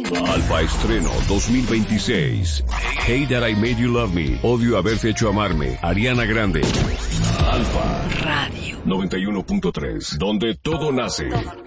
Alfa Estreno 2026. Hate That I Made You Love Me. Odio haberte hecho amarme. Ariana Grande. Alfa Radio 91.3. Donde todo nace.